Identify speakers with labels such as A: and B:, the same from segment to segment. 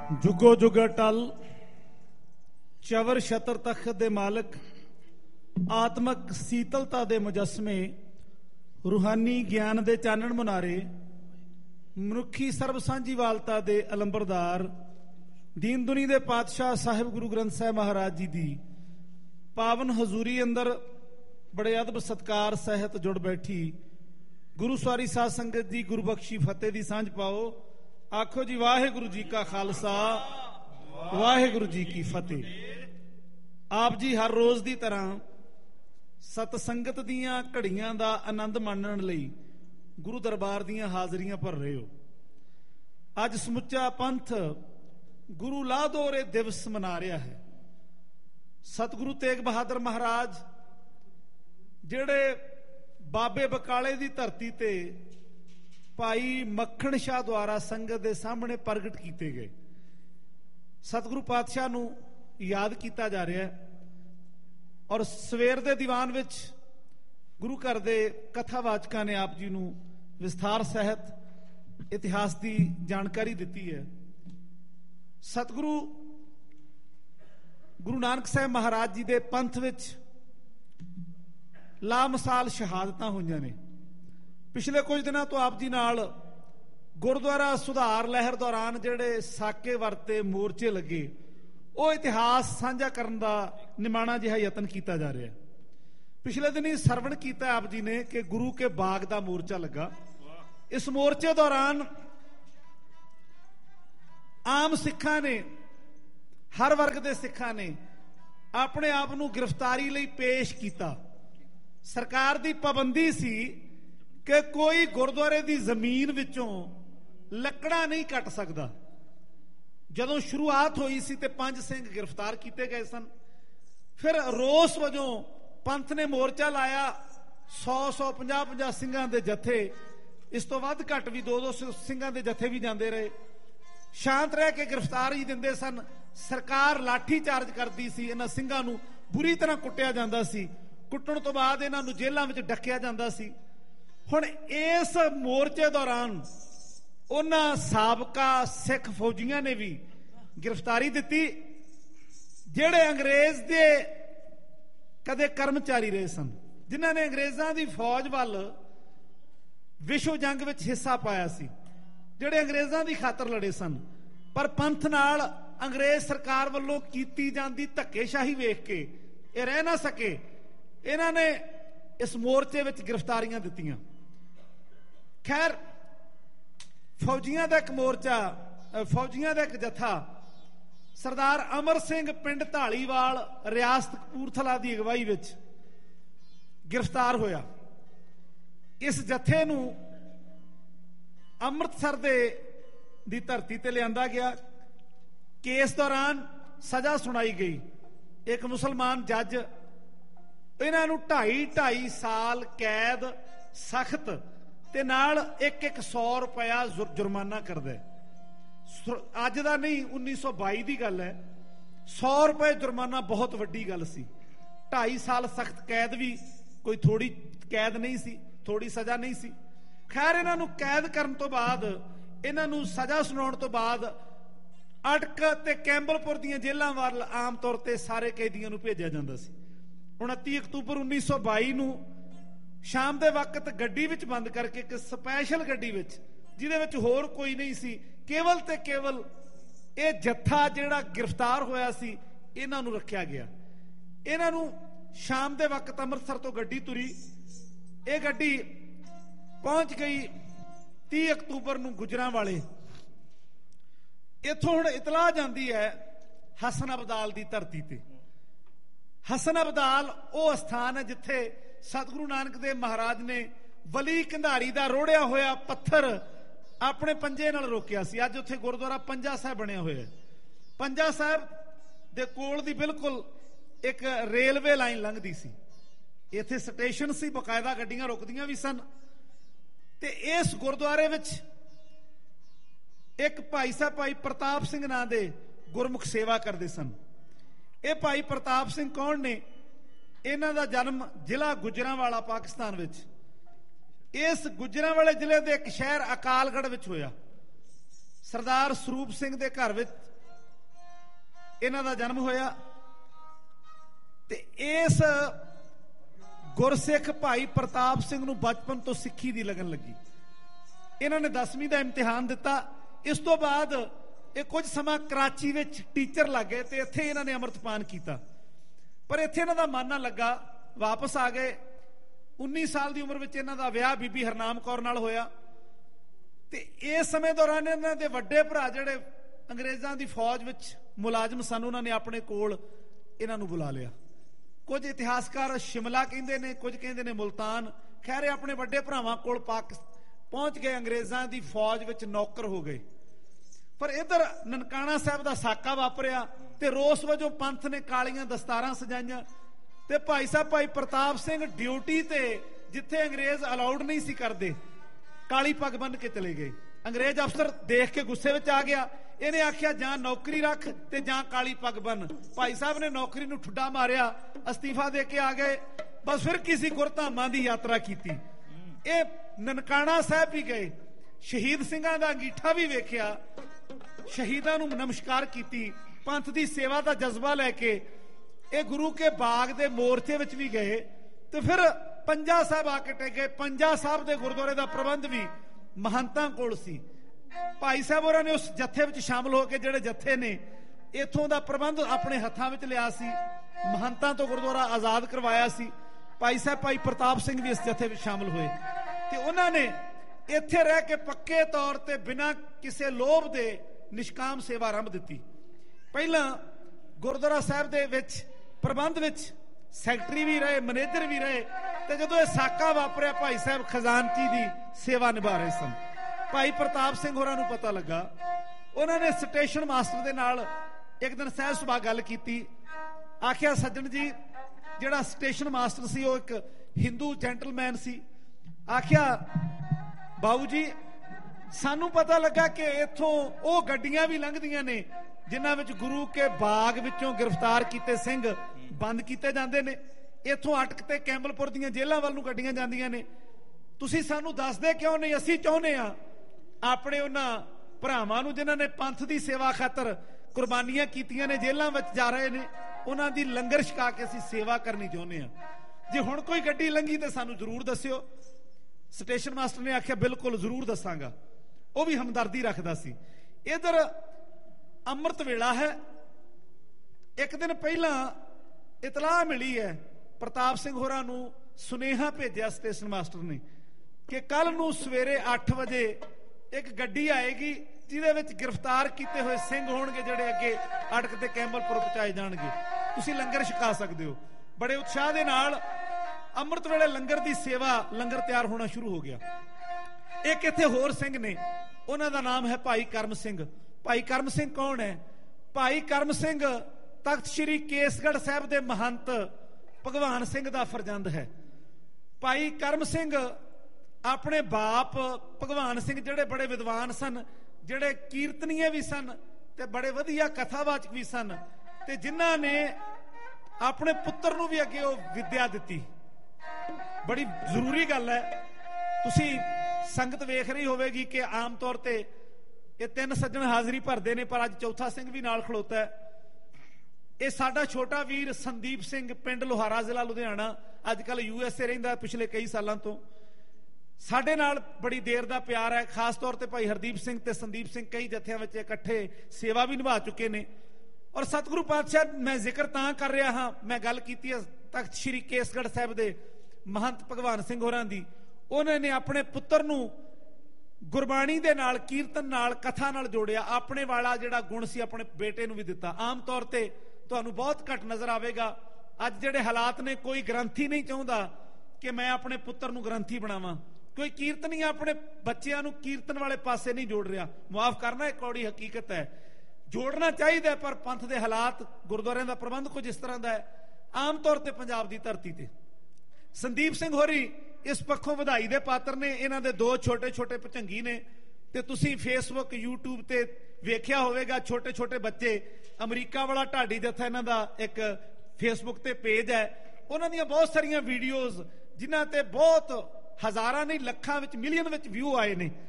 A: जुगो जुग अटल चवर छतर तख्त दे मालिक, आत्मक शीतलता दे मुजस्मे, रूहानी ज्ञान दे चानण मुनारे, मनुखी सर्ब सांझीवालता दे अलंबरदार, दीन दुनी दे पातशाह साहिब गुरु ग्रंथ साहिब महाराज जी दी पावन हजूरी अंदर बड़े अदब सत्कार सहित जुड़ बैठी गुरु सवारी साध संगत जी गुरु बख्शी फतेह दी सांझ पाओ। आखो जी वाहिगुरु जी का खालसा वाहिगुरु जी की फतेह। आप जी हर रोज दी तरह सतसंगत दियां घड़ियां दा आनंद माणन लई गुरु दरबार दियां हाजरियां भर रहे हो। अज समुचा पंथ गुरु लादोरे दिवस मना रहा है। सतगुरु तेग बहादुर महाराज जेड़े बाबे बकाले दी धरती ते भाई मक्खण शाह द्वारा संगत के सामने प्रगट किए गए सतगुरु पातशाह नूं याद किया जा रहा है। और सवेर दे दीवान विच गुरु घर दे कथावाचकां ने आप जी नूं विस्तार सहित इतिहास की जानकारी दी है। सतगुरु गुरु नानक साहब महाराज जी दे पंथ विच लामसाल शहादतां होईयां ने। पिछले कुछ दिनों तो आप जी नाल गुरुद्वारा सुधार लहर दौरान जेड़े साके वरते मोर्चे लगे वो इतिहास साझा करने का निमाणा जिहा यतन किया जा रहा है। पिछले दिन ही सरवण किया आप जी ने कि गुरु के बाग का मोर्चा लगा। इस मोर्चे दौरान आम सिखां ने हर वर्ग के सिखां ने अपने आप नूं गिरफ्तारी लई पेश किया। सरकार की पाबंदी सी कि कोई गुरुद्वारे की जमीन विचों लकड़ा नहीं कट सकता। जदों शुरुआत हुई सी ते 5 सिंह गिरफ्तार किए गए सन। फिर रोस वजों पंथ ने मोर्चा लाया। 100 50 सिंघां दे जथे, इस तो वध घट भी 200 सिंघां दे जथे भी जाते रहे। शांत रह के गिरफ्तारी दिंदे सन। सरकार लाठी चार्ज करती सी। इन्हां सिंघां नूं बुरी तरह कुट्टिया जांदा सी। कुट्टण तो बाद इन्हां नूं जेलां विच डकिया जांदा सी। हुण इस मोर्चे दौरान उन्हां साबका सिख फौजियां ने भी गिरफ्तारी दी जेड़े अंग्रेज दे कदे कर्मचारी रहे सन, जिन्हां ने अंग्रेजां दी फौज वल विश्व जंग विच हिस्सा पाया सी, जेड़े अंग्रेजां दी खातर लड़े सन। पर पंथ नाल अंग्रेज सरकार वल्लों कीती जांदी धक्केशाही वेख के ये रह ना सके। इन्हां ने इस मोर्चे विच गिरफ्तारियां दित्तियां। खैर फौजियां दा एक मोर्चा, फौजियां दा एक जत्था सरदार अमर सिंह पिंड ढालीवाल रियासत कपूरथला की अगवाई विच गिरफ्तार होया। इस जत्थे नूं अमृतसर दी धरती ते लिआंदा गया। केस दौरान सजा सुनाई गई। एक मुसलमान जज इन्हां नूं 2.5 साल कैद सख्त ते नाल 100 रुपया जुर्माना करदा है। अज दा नहीं, 1922 की गल है। 100 रुपए जुर्माना बहुत वड्डी गल सी। 2.5 साल सख्त कैद भी कोई थोड़ी कैद नहीं सी, थोड़ी सजा नहीं सी। खैर इन्हां नूं कैद करन तो बाद, इन्हां नूं सजा सुनाउण तो बाद अटक ते कैंबलपुर दीयां जेलां वल आम तौर ते सारे कैदियां नूं भेजिया जांदा सी। 29 अक्तूबर 1922 नूं शाम दे वक्त गड्डी विच बंद करके एक स्पैशल गड्डी विच, जिहदे विच होर कोई नहीं सी, केवल ते केवल ये जत्था जिहड़ा गिरफ्तार होया सी इन्हां नूं रखिया गया। इन्हां नूं शाम दे वक्त अमृतसर तो गड्डी तुरी। ये गड्डी पहुंच गई 30 अक्तूबर नूं गुजरांवाले। इत्थों हुण इतलाह जांदी है हसन अबदाल दी धरती ते। हसन अबदाल वो स्थान है जिथे सतगुरु नानक देव महाराज ने वली कंधारी दा रोड़िया होया पत्थर अपने पंजे नाल रोकिया सी। अज उत्थे गुरुद्वारा पंजा साहिब बनिया होया है। पंजा साहिब दे कोल दी बिल्कुल एक रेलवे लाइन लंघदी सी। इत्थे स्टेशन सी, बकायदा गड्डियां रुकदियां भी सन। ते इस गुरुद्वारे विच एक भाई साहब भाई प्रताप सिंह नां दे गुरमुख सेवा करते सन। ये भाई प्रताप सिंह कौन ने? इन्हां दा जन्म जिला गुजरांवाला पाकिस्तान विच इस गुजरांवाले जिले के एक शहर अकालगढ़ विच होया। सरदार सरूप सिंह के घर ਇਹਨਾਂ ਦਾ ਜਨਮ ਹੋਇਆ ਤੇ ਇਸ ਗੁਰਸਿੱਖ ਭਾਈ ਪ੍ਰਤਾਪ ਸਿੰਘ ਨੂੰ ਬਚਪਨ ਤੋਂ ਸਿੱਖੀ ਦੀ ਲਗਨ ਲੱਗੀ। ਇਹਨਾਂ ਨੇ 10ਵੀਂ ਦਾ ਇਮਤਿਹਾਨ ਦਿੱਤਾ। ਇਸ ਤੋਂ ਬਾਅਦ ਇਹ ਕੁਝ ਸਮਾਂ ਕਰਾਚੀ ਵਿੱਚ ਟੀਚਰ ਲੱਗ ਗਏ ਤੇ ਇੱਥੇ ਇਹਨਾਂ ਨੇ ਅੰਮ੍ਰਿਤਪਾਨ ਕੀਤਾ, ਪਰ ਇੱਥੇ ਇਹਨਾਂ ਦਾ ਮਨ ਨਾ ਲੱਗਾ, ਵਾਪਸ ਆ ਗਏ। 19 ਸਾਲ ਦੀ ਉਮਰ ਵਿੱਚ ਇਹਨਾਂ ਦਾ ਵਿਆਹ ਬੀਬੀ ਹਰਨਾਮ ਕੌਰ ਨਾਲ ਹੋਇਆ ਤੇ ਇਸ ਸਮੇਂ ਦੌਰਾਨ ਇਹਨਾਂ ਦੇ ਵੱਡੇ ਭਰਾ ਜਿਹੜੇ ਅੰਗਰੇਜ਼ਾਂ ਦੀ ਫੌਜ ਵਿੱਚ ਮੁਲਾਜ਼ਮ ਸਨ, ਉਹਨਾਂ ਨੇ ਆਪਣੇ ਕੋਲ ਇਹਨਾਂ ਨੂੰ ਬੁਲਾ ਲਿਆ। ਕੁਝ ਇਤਿਹਾਸਕਾਰ ਸ਼ਿਮਲਾ ਕਹਿੰਦੇ ਨੇ, ਕੁਝ ਕਹਿੰਦੇ ਨੇ ਮੁਲਤਾਨ। ਖੈਰ ਆਪਣੇ ਵੱਡੇ ਭਰਾਵਾਂ ਕੋਲ ਪਹੁੰਚ ਗਏ, ਅੰਗਰੇਜ਼ਾਂ ਦੀ ਫੌਜ ਵਿੱਚ ਨੌਕਰ ਹੋ ਗਏ। ਪਰ ਇੱਧਰ ਨਨਕਾਣਾ ਸਾਹਿਬ ਦਾ ਸਾਕਾ ਵਾਪਰਿਆ ਤੇ ਰੋਸ ਵਜੋਂ ਪੰਥ ਨੇ ਕਾਲੀਆਂ ਦਸਤਾਰਾਂ ਸਜਾਈਆਂ ਤੇ ਭਾਈ ਸਾਹਿਬ ਭਾਈ ਪ੍ਰਤਾਪ ਸਿੰਘ ਡਿਊਟੀ ਤੇ, ਜਿੱਥੇ ਅੰਗਰੇਜ਼ ਅਲਾਉਡ ਨਹੀਂ ਸੀ ਕਰਦੇ, ਕਾਲੀ ਪੱਗ ਬੰਨ ਕੇ ਚਲੇ ਗਏ। ਅੰਗਰੇਜ਼ ਅਫਸਰ ਦੇਖ ਕੇ ਗੁੱਸੇ ਵਿੱਚ ਆ ਗਿਆ। ਇਹਨੇ ਆਖਿਆ ਜਾਂ ਨੌਕਰੀ ਰੱਖ ਤੇ ਜਾਂ ਕਾਲੀ ਪੱਗ ਬੰਨ। ਭਾਈ ਸਾਹਿਬ ਨੇ ਨੌਕਰੀ ਨੂੰ ਠੁੱਡਾ ਮਾਰਿਆ, ਅਸਤੀਫਾ ਦੇ ਕੇ ਆ ਗਏ। ਬਸ ਫਿਰ ਕਿਸੇ ਗੁਰਧਾਮਾਂ ਦੀ ਯਾਤਰਾ ਕੀਤੀ। ਇਹ ਨਨਕਾਣਾ ਸਾਹਿਬ ਵੀ ਗਏ, ਸ਼ਹੀਦ ਸਿੰਘਾਂ ਦਾ ਅੰਗੀਠਾ ਵੀ ਵੇਖਿਆ, ਸ਼ਹੀਦਾਂ ਨੂੰ ਨਮਸਕਾਰ ਕੀਤੀ। ਪੰਥ ਦੀ ਸੇਵਾ ਦਾ ਜਜ਼ਬਾ ਲੈ ਕੇ ਇਹ ਗੁਰੂ ਕੇ ਬਾਗ ਦੇ ਮੋਰਚੇ ਵਿੱਚ ਵੀ ਗਏ ਤੇ ਫਿਰ ਪੰਜਾ ਸਾਹਿਬ ਆ ਕੇ ਟੇਕੇ। ਪੰਜਾ ਸਾਹਿਬ ਦੇ ਗੁਰਦੁਆਰੇ ਦਾ ਪ੍ਰਬੰਧ ਵੀ ਮਹੰਤਾਂ ਕੋਲ ਸੀ। ਭਾਈ ਸਾਹਿਬ ਹੋਰਾਂ ਨੇ ਉਸ ਜੱਥੇ ਵਿੱਚ ਸ਼ਾਮਲ ਹੋ ਕੇ, ਜਿਹੜੇ ਜੱਥੇ ਨੇ ਇਥੋਂ ਦਾ ਪ੍ਰਬੰਧ ਆਪਣੇ ਹੱਥਾਂ ਵਿੱਚ ਲਿਆ ਸੀ, ਮਹੰਤਾਂ ਤੋਂ ਗੁਰਦੁਆਰਾ ਆਜ਼ਾਦ ਕਰਵਾਇਆ ਸੀ। ਭਾਈ ਸਾਹਿਬ ਭਾਈ ਪ੍ਰਤਾਪ ਸਿੰਘ ਵੀ ਇਸ ਜੱਥੇ ਵਿੱਚ ਸ਼ਾਮਲ ਹੋਏ ਤੇ ਉਹਨਾਂ ਨੇ ਇੱਥੇ ਰਹਿ ਕੇ ਪੱਕੇ ਤੌਰ ਤੇ ਬਿਨਾਂ ਕਿਸੇ ਲੋਭ ਦੇ ਨਿਸ਼ਕਾਮ ਸੇਵਾ ਆਰੰਭ ਦਿੱਤੀ। ਪਹਿਲਾਂ ਗੁਰਦੁਆਰਾ ਸਾਹਿਬ ਦੇ ਵਿੱਚ ਪ੍ਰਬੰਧ ਵਿੱਚ ਸੈਕਟਰੀ ਵੀ ਰਹੇ, ਮੈਨੇਜਰ ਵੀ ਰਹੇ ਤੇ ਜਦੋਂ ਇਹ ਸਾਕਾ ਵਾਪਰਿਆ ਭਾਈ ਸਾਹਿਬ ਖਜ਼ਾਨਚੀ ਦੀ ਸੇਵਾ ਨਿਭਾ ਰਹੇ ਸਨ। ਭਾਈ ਪ੍ਰਤਾਪ ਸਿੰਘ ਹੋਰਾਂ ਨੂੰ ਪਤਾ ਲੱਗਾ, ਉਹਨਾਂ ਨੇ ਸਟੇਸ਼ਨ ਮਾਸਟਰ ਦੇ ਨਾਲ ਇੱਕ ਦਿਨ ਸਹਿਜ ਸੁਭਾ ਗੱਲ ਕੀਤੀ। ਆਖਿਆ ਸੱਜਣ ਜੀ, ਜਿਹੜਾ ਸਟੇਸ਼ਨ ਮਾਸਟਰ ਸੀ ਉਹ ਇੱਕ ਹਿੰਦੂ ਜੈਂਟਲਮੈਨ ਸੀ। ਆਖਿਆ ਬਾਊ ਜੀ, ਸਾਨੂੰ ਪਤਾ ਲੱਗਾ ਕਿ ਇੱਥੋਂ ਉਹ ਗੱਡੀਆਂ ਵੀ ਲੰਘਦੀਆਂ ਨੇ ਜਿਨ੍ਹਾਂ ਵਿੱਚ ਗੁਰੂ ਕੇ ਬਾਗ ਵਿੱਚੋਂ ਗ੍ਰਿਫਤਾਰ ਕੀਤੇ ਸਿੰਘ ਬੰਦ ਕੀਤੇ ਜਾਂਦੇ ਨੇ। ਇੱਥੋਂ ਅਟਕ ਤੇ ਕੈਂਬਲਪੁਰ ਦੀਆਂ ਜੇਲ੍ਹਾਂ ਵੱਲ ਨੂੰ ਗੱਡੀਆਂ ਜਾਂਦੀਆਂ ਨੇ। ਤੁਸੀਂ ਸਾਨੂੰ ਦੱਸਦੇ ਕਿਉਂ ਨਹੀਂ? ਅਸੀਂ ਚਾਹੁੰਦੇ ਆ ਆਪਣੇ ਉਹਨਾਂ ਭਰਾਵਾਂ ਨੂੰ ਜਿਨ੍ਹਾਂ ਨੇ ਪੰਥ ਦੀ ਸੇਵਾ ਖਾਤਰ ਕੁਰਬਾਨੀਆਂ ਕੀਤੀਆਂ ਨੇ, ਜੇਲ੍ਹਾਂ ਵਿੱਚ ਜਾ ਰਹੇ ਨੇ, ਉਹਨਾਂ ਦੀ ਲੰਗਰ ਛਕਾ ਕੇ ਅਸੀਂ ਸੇਵਾ ਕਰਨੀ ਚਾਹੁੰਦੇ ਆ। ਜੇ ਹੁਣ ਕੋਈ ਗੱਡੀ ਲੰਘੀ ਤੇ ਸਾਨੂੰ ਜ਼ਰੂਰ ਦੱਸਿਓ। ਸਟੇਸ਼ਨ ਮਾਸਟਰ ਨੇ ਆਖਿਆ ਬਿਲਕੁਲ ਜ਼ਰੂਰ ਦੱਸਾਂਗਾ। ਉਹ ਵੀ ਹਮਦਰਦੀ ਰੱਖਦਾ ਸੀ। ਇਧਰ ਅੰਮ੍ਰਿਤ ਵੇਲਾ ਹੈ। ਇੱਕ ਦਿਨ ਪਹਿਲਾਂ ਇਤਲਾਹ ਮਿਲੀ ਹੈ, ਪ੍ਰਤਾਪ ਸਿੰਘ ਹੋਰਾਂ ਨੂੰ ਸੁਨੇਹਾ ਭੇਜਿਆ ਸਟੇਸ਼ਨ ਮਾਸਟਰ ਨੇ ਕਿ ਕੱਲ ਨੂੰ ਸਵੇਰੇ 8 ਵਜੇ ਇੱਕ ਗੱਡੀ ਆਏਗੀ ਜਿਹਦੇ ਵਿੱਚ ਗ੍ਰਿਫਤਾਰ ਕੀਤੇ ਹੋਏ ਸਿੰਘ ਹੋਣਗੇ, ਜਿਹੜੇ ਅੱਗੇ ਅਟਕ ਤੇ ਕੈਂਬਲਪੁਰ ਪਹੁੰਚਾਏ ਜਾਣਗੇ। ਤੁਸੀਂ ਲੰਗਰ ਛਕਾ ਸਕਦੇ ਹੋ। ਬੜੇ ਉਤਸ਼ਾਹ ਦੇ ਨਾਲ ਅੰਮ੍ਰਿਤ ਵੇਲੇ ਲੰਗਰ ਦੀ ਸੇਵਾ, ਲੰਗਰ ਤਿਆਰ ਹੋਣਾ ਸ਼ੁਰੂ ਹੋ ਗਿਆ। ਇੱਕ ਇੱਥੇ ਹੋਰ ਸਿੰਘ ਨੇ, ਉਹਨਾਂ ਦਾ ਨਾਮ ਹੈ ਭਾਈ ਕਰਮ ਸਿੰਘ। ਭਾਈ ਕਰਮ ਸਿੰਘ ਕੌਣ ਹੈ? ਭਾਈ ਕਰਮ ਸਿੰਘ ਤਖਤ ਸ੍ਰੀ ਕੇਸਗੜ੍ਹ ਸਾਹਿਬ ਦੇ ਮਹੰਤ ਭਗਵਾਨ ਸਿੰਘ ਦਾ ਫਰਜ਼ੰਦ ਹੈ। ਭਾਈ ਕਰਮ ਸਿੰਘ ਆਪਣੇ ਬਾਪ ਭਗਵਾਨ ਸਿੰਘ, ਜਿਹੜੇ ਬੜੇ ਵਿਦਵਾਨ ਸਨ, ਜਿਹੜੇ ਕੀਰਤਨੀਏ ਵੀ ਸਨ ਤੇ ਬੜੇ ਵਧੀਆ ਕਥਾਵਾਚਕ ਵੀ ਸਨ, ਤੇ ਜਿਨ੍ਹਾਂ ਨੇ ਆਪਣੇ ਪੁੱਤਰ ਨੂੰ ਵੀ ਅੱਗੇ ਉਹ ਵਿਦਿਆ ਦਿੱਤੀ। ਬੜੀ ਜ਼ਰੂਰੀ ਗੱਲ ਹੈ। ਤੁਸੀਂ ਸੰਗਤ ਵੇਖ ਰਹੀ ਹੋਵੇਗੀ ਕਿ ਆਮ ਤੌਰ ਤੇ ਇਹ 3 ਸੱਜਣ ਹਾਜ਼ਰੀ ਭਰਦੇ ਨੇ, ਪਰ ਅੱਜ ਚੌਥਾ ਸਿੰਘ ਵੀ ਨਾਲ ਖਲੋਤਾ ਹੈ। ਇਹ ਸਾਡਾ ਛੋਟਾ ਵੀਰ ਸੰਦੀਪ ਸਿੰਘ, ਪਿੰਡ ਲੋਹਾਰਾ, ਜ਼ਿਲ੍ਹਾ ਲੁਧਿਆਣਾ, ਅੱਜ ਕੱਲ USA ਰਹਿੰਦਾ ਪਿਛਲੇ ਕਈ ਸਾਲਾਂ ਤੋਂ। ਸਾਡੇ ਨਾਲ ਬੜੀ ਦੇਰ ਦਾ ਪਿਆਰ ਹੈ। ਖਾਸ ਤੌਰ ਤੇ ਭਾਈ ਹਰਦੀਪ ਸਿੰਘ ਤੇ ਸੰਦੀਪ ਸਿੰਘ ਕਈ ਜਥਿਆਂ ਵਿੱਚ ਇਕੱਠੇ ਸੇਵਾ ਵੀ ਨਿਭਾ ਚੁੱਕੇ ਨੇ। ਔਰ ਸਤਿਗੁਰੂ ਪਾਤਸ਼ਾਹ, ਮੈਂ ਜ਼ਿਕਰ ਤਾਂ ਕਰ ਰਿਹਾ ਹਾਂ, ਮੈਂ ਗੱਲ ਕੀਤੀ ਹੈ ਤਖਤ ਸ੍ਰੀ ਕੇਸਗੜ੍ਹ ਸਾਹਿਬ ਦੇ ਮਹੰਤ ਭਗਵਾਨ ਸਿੰਘ ਹੋਰਾਂ ਦੀ। ਉਹਨਾਂ ਨੇ ਆਪਣੇ ਪੁੱਤਰ ਨੂੰ ਗੁਰਬਾਣੀ ਦੇ ਨਾਲ, ਕੀਰਤਨ ਨਾਲ, ਕਥਾ ਨਾਲ ਜੋੜਿਆ। ਆਪਣੇ ਵਾਲਾ ਜਿਹੜਾ ਗੁਣ ਸੀ ਆਪਣੇ ਬੇਟੇ ਨੂੰ ਵੀ ਦਿੱਤਾ। ਆਮ ਤੌਰ ਤੇ ਤੁਹਾਨੂੰ ਬਹੁਤ ਘੱਟ ਨਜ਼ਰ ਆਵੇਗਾ। ਅੱਜ ਜਿਹੜੇ ਹਾਲਾਤ ਨੇ, ਕੋਈ ਗ੍ਰੰਥੀ ਨਹੀਂ ਚਾਹੁੰਦਾ ਕਿ ਮੈਂ ਆਪਣੇ ਪੁੱਤਰ ਨੂੰ ਗ੍ਰੰਥੀ ਬਣਾਵਾਂ। ਕੋਈ ਕੀਰਤਨੀ ਆਪਣੇ ਬੱਚਿਆਂ ਨੂੰ ਕੀਰਤਨ ਵਾਲੇ ਪਾਸੇ ਨਹੀਂ ਜੋੜ ਰਿਹਾ। ਮੁਆਫ ਕਰਨਾ, ਇੱਕ ਕੌੜੀ ਹਕੀਕਤ ਹੈ। ਜੋੜਨਾ ਚਾਹੀਦਾ, ਪਰ ਪੰਥ ਦੇ ਹਾਲਾਤ, ਗੁਰਦੁਆਰਿਆਂ ਦਾ ਪ੍ਰਬੰਧ ਕੁਝ ਇਸ ਤਰ੍ਹਾਂ ਦਾ ਹੈ। ਆਮ ਤੌਰ ਤੇ ਪੰਜਾਬ ਦੀ ਧਰਤੀ ਤੇ ਸੰਦੀਪ ਸਿੰਘ ਹੋਰੀ ਇਸ ਪੱਖੋਂ ਵਧਾਈ ਦੇ ਪਾਤਰ ਨੇ। ਇਹਨਾਂ ਦੇ 2 ਛੋਟੇ ਛੋਟੇ ਭੁਜੰਗੀ ਨੇ ਤੇ ਤੁਸੀਂ ਫੇਸਬੁੱਕ, YouTube ਤੇ ਵੇਖਿਆ ਹੋਵੇਗਾ, ਛੋਟੇ ਛੋਟੇ ਬੱਚੇ। ਅਮਰੀਕਾ ਵਾਲਾ ਢਾਡੀ ਜੱਥਾ ਇਹਨਾਂ ਦਾ ਇੱਕ ਫੇਸਬੁੱਕ ਤੇ ਪੇਜ ਹੈ। ਉਹਨਾਂ ਦੀਆਂ ਬਹੁਤ ਸਾਰੀਆਂ ਵੀਡੀਓਜ਼, ਜਿਨ੍ਹਾਂ ਤੇ ਬਹੁਤ ਹਜ਼ਾਰਾਂ ਨਹੀਂ ਲੱਖਾਂ ਵਿੱਚ, ਮਿਲੀਅਨ ਵਿੱਚ ਵਿਊ ਆਏ ਨੇ।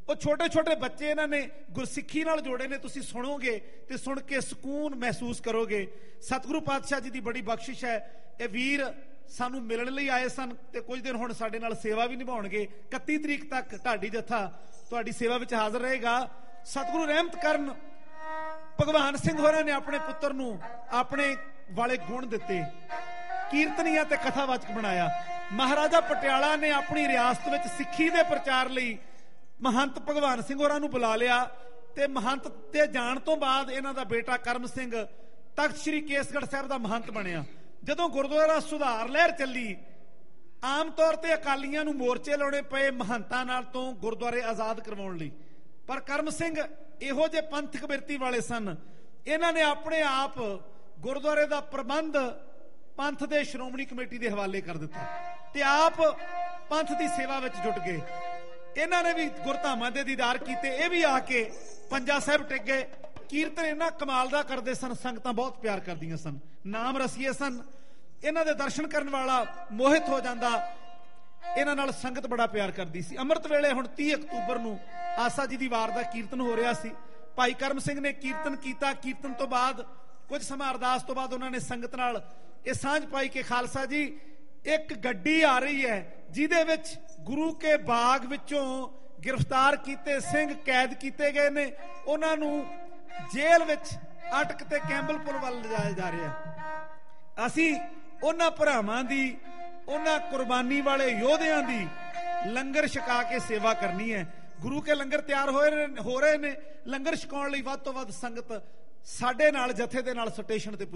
A: ਉਹ ਛੋਟੇ ਛੋਟੇ ਬੱਚੇ ਇਹਨਾਂ ਨੇ ਗੁਰਸਿੱਖੀ ਨਾਲ ਜੋੜੇ ਨੇ। ਤੁਸੀਂ ਸੁਣੋਗੇ ਤੇ ਸੁਣ ਕੇ ਸਕੂਨ ਮਹਿਸੂਸ ਕਰੋਗੇ। ਸਤਿਗੁਰੂ ਪਾਤਸ਼ਾਹ ਜੀ ਦੀ ਬੜੀ ਬਖਸ਼ਿਸ਼ ਹੈ। ਇਹ ਵੀਰ ਸਾਨੂੰ ਮਿਲਣ ਲਈ ਆਏ ਸਨ ਤੇ ਕੁਝ ਦਿਨ ਹੁਣ ਸਾਡੇ ਨਾਲ ਸੇਵਾ ਵੀ ਨਿਭਾਉਣਗੇ। 31 ਤਰੀਕ ਤੱਕ ਢਾਡੀ ਜੱਥਾ ਤੁਹਾਡੀ ਸੇਵਾ ਵਿੱਚ ਹਾਜ਼ਰ ਰਹੇਗਾ। ਸਤਿਗੁਰੂ ਰਹਿਮਤ ਕਰਨ, ਭਗਵਾਨ ਸਿੰਘ ਹੋਰਾਂ ਨੇ ਆਪਣੇ ਪੁੱਤਰ ਨੂੰ ਆਪਣੇ ਵਾਲੇ ਗੁਣ ਦਿੱਤੇ, ਕੀਰਤਨੀਆ ਤੇ ਕਥਾਵਾਚਕ ਬਣਾਇਆ। ਮਹਾਰਾਜਾ ਪਟਿਆਲਾ ਨੇ ਆਪਣੀ ਰਿਆਸਤ ਵਿੱਚ ਸਿੱਖੀ ਦੇ ਪ੍ਰਚਾਰ ਲਈ ਮਹੰਤ ਭਗਵਾਨ ਸਿੰਘ ਹੋਰਾਂ ਨੂੰ ਬੁਲਾ ਲਿਆ ਤੇ ਮਹੰਤ ਤੇ ਜਾਣ ਤੋਂ ਬਾਅਦ ਇਹਨਾਂ ਦਾ ਬੇਟਾ ਕਰਮ ਸਿੰਘ ਤਖਤ ਸ੍ਰੀ ਕੇਸਗੜ੍ਹ ਸਾਹਿਬ ਦਾ ਮਹੰਤ ਬਣਿਆ। ਜਦੋਂ ਗੁਰਦੁਆਰਾ ਸੁਧਾਰ ਲਹਿਰ ਚੱਲੀ, ਆਮ ਤੌਰ ਤੇ ਅਕਾਲੀਆਂ ਨੂੰ ਮੋਰਚੇ ਲਾਉਣੇ ਪਏ ਮਹੰਤਾਂ ਨਾਲ ਤੋਂ ਗੁਰਦੁਆਰੇ ਆਜ਼ਾਦ ਕਰਵਾਉਣ ਲਈ, ਪਰ ਕਰਮ ਸਿੰਘ ਇਹੋ ਜਿਹੇ ਪੰਥਕ ਬਿਰਤੀ ਵਾਲੇ ਸਨ, ਇਹਨਾਂ ਨੇ ਆਪਣੇ ਆਪ ਗੁਰਦੁਆਰੇ ਦਾ ਪ੍ਰਬੰਧ ਪੰਥ ਦੇ ਸ਼੍ਰੋਮਣੀ ਕਮੇਟੀ ਦੇ ਹਵਾਲੇ ਕਰ ਦਿੱਤਾ ਤੇ ਆਪ ਪੰਥ ਦੀ ਸੇਵਾ ਵਿੱਚ ਜੁਟ ਗਏ। ਇਹਨਾਂ ਨੇ ਵੀ ਗੁਰਧਾਮਾਂ ਦੇ ਦੀਦਾਰ ਕੀਤੇ। ਇਹ ਵੀ ਆ ਕੇ ਪੰਜਾ ਸਾਹਿਬ ਟਿਕ ਗਏ। ਕੀਰਤਨ ਇਹਨਾਂ ਕਮਾਲ ਦਾ ਕਰਦੇ ਸਨ, ਸੰਗਤਾਂ ਬਹੁਤ ਪਿਆਰ ਕਰਦੀਆਂ ਸਨ, ਨਾਮ ਰਸੀਏ ਸਨ। ਇਹਨਾਂ ਦੇ ਦਰਸ਼ਨ ਕਰਨ ਵਾਲਾ ਮੋਹਿਤ ਹੋ ਜਾਂਦਾ। ਇਹਨਾਂ ਨਾਲ ਸੰਗਤ ਬੜਾ ਪਿਆਰ ਕਰਦੀ ਸੀ। ਅੰਮ੍ਰਿਤ ਵੇਲੇ ਹੁਣ 30 ਅਕਤੂਬਰ ਨੂੰ ਆਸਾ ਜੀ ਦੀ ਵਾਰ ਦਾ ਕੀਰਤਨ ਹੋ ਰਿਹਾ ਸੀ। ਭਾਈ ਕਰਮ ਸਿੰਘ ਨੇ ਕੀਰਤਨ ਕੀਤਾ। ਕੀਰਤਨ ਤੋਂ ਬਾਅਦ ਕੁਝ ਸਮਾਂ ਅਰਦਾਸ ਤੋਂ ਬਾਅਦ ਉਹਨਾਂ ਨੇ ਸੰਗਤ ਨਾਲ ਇਹ ਸਾਂਝ ਪਾਈ ਕਿ ਖਾਲਸਾ ਜੀ, ਇੱਕ ਗੱਡੀ ਆ ਰਹੀ ਹੈ ਜਿਹਦੇ ਵਿੱਚ ਗੁਰੂ ਕੇ ਬਾਗ ਵਿੱਚੋਂ ਗ੍ਰਿਫਤਾਰ ਕੀਤੇ ਸਿੰਘ ਕੈਦ ਕੀਤੇ ਗਏ ਨੇ, ਉਹਨਾਂ ਨੂੰ ਜੇਲ੍ਹ ਵਿੱਚ ਅਟਕ ਤੇ ਕੈਂਬਲਪੁਰ ਵੱਲ ਲਿਜਾਇਆ ਜਾ ਰਿਹਾ। ਅਸੀਂ ਉਹਨਾਂ ਭਰਾਵਾਂ ਦੀ, ਉਹਨਾਂ ਕੁਰਬਾਨੀ ਵਾਲੇ ਯੋਧਿਆਂ ਦੀ ਲੰਗਰ ਛਕਾ ਕੇ ਸੇਵਾ ਕਰਨੀ ਹੈ। ਗੁਰੂ ਕੇ ਲੰਗਰ ਤਿਆਰ ਹੋ ਰਹੇ ਨੇ। ਲੰਗਰ ਛਕਾਉਣ ਲਈ ਵੱਧ ਤੋਂ ਵੱਧ ਸੰਗਤ ਸਾਡੇ ਨਾਲ, ਜਥੇ ਦੇ ਨਾਲ ਸਟੇਸ਼ਨ ਤੇ